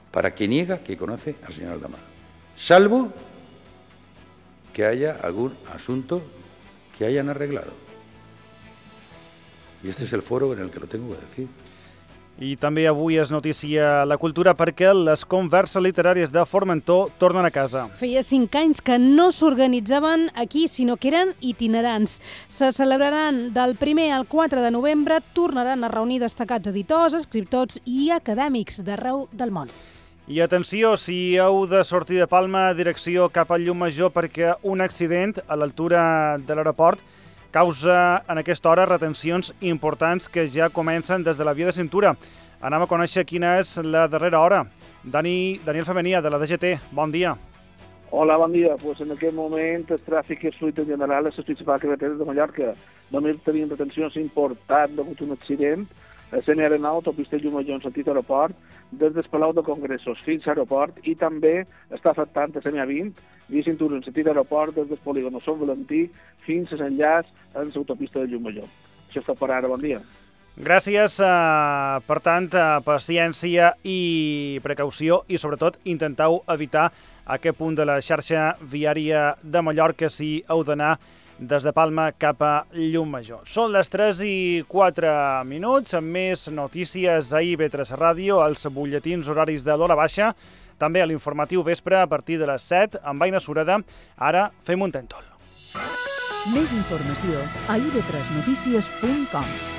para que niega que conoce al señor Aldama, salvo que haya algún asunto que hayan arreglado. Y este es el foro en el que lo tengo que decir. I també avui és notícia la cultura perquè les converses literàries de Formentor tornen a casa. Feia 5 anys que no s'organitzaven aquí, sinó que eren itinerants. Se celebraran del 1er al 4 de novembre, tornaran a reunir destacats editors, escriptors i acadèmics d'arreu del món. I atenció, si heu de sortir de Palma, direcció cap al Llumajor perquè un accident a l'altura de l'aeroport causa en aquesta hora retencions importants que ja comencen des de la via de cintura. Anem a conèixer quina és la darrera hora. Daniel Femenia, de la DGT, bon dia. Hola, bon dia. Pues en aquest moment el tràfic és fluid en general a les principals carreteres de Mallorca. Només tenim retencions importants degut a un accident a CN9, autopista Llumajor en sentit aeroport, des del Palau de Congressos fins a aeroport, i també està afectant a CN20, via cintura en sentit aeroport, des del polígon Sant Valentí fins a l'enllaç en l'autopista de Llumajor. Això està per ara, bon dia. Gràcies. Per tant, paciència i precaució i, sobretot, intenteu evitar aquest punt de la xarxa viària de Mallorca si heu d'anar des de Palma cap a Llumajor. Són les 3:04, amb més notícies a IB3 Ràdio, als butlletins horaris de l'hora baixa, també a l'informatiu vespre a partir de les 7, amb Aina Sureda. Ara fem un tentol. Més informació a ib3notícies.com.